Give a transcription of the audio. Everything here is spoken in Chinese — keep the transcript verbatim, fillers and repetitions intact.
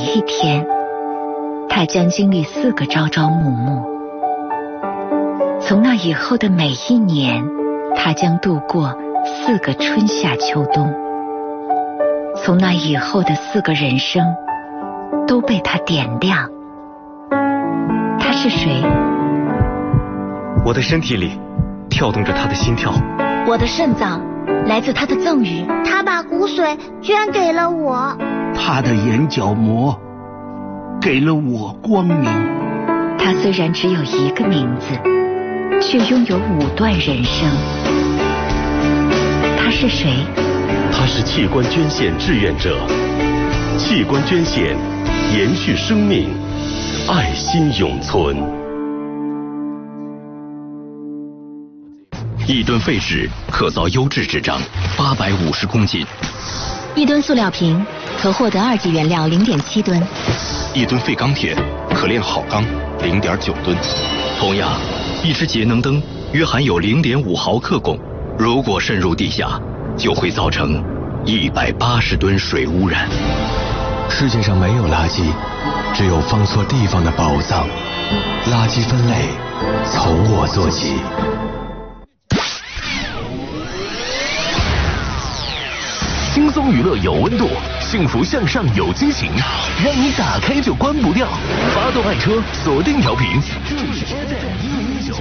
一天，他将经历四个朝朝暮暮。从那以后的每一年，他将度过四个春夏秋冬。从那以后的四个人生都被他点亮。他是谁？ 我的身体里跳动着他的心跳， 我的肾脏来自他的赠予。 他把骨髓捐给了我， 他的眼角膜给了我光明。 他虽然只有一个名字，却拥有五段人生。他是谁？ 他是器官捐献志愿者，器官捐献延续生命，爱心永存。 一吨废纸可造优质纸张八百五十公斤， 一吨塑料瓶可获得二级原料零点七吨， 一吨废钢铁可炼好钢零点九吨。同样，一只节能灯约含有零点五毫克汞，如果渗入地下，就会造成一百八十吨水污染。 世界上没有垃圾，只有放错地方的宝藏。垃圾分类从我做起。 轻松娱乐有温度，幸福向上有惊喜，让你打开就关不掉。发动爱车，锁定调频。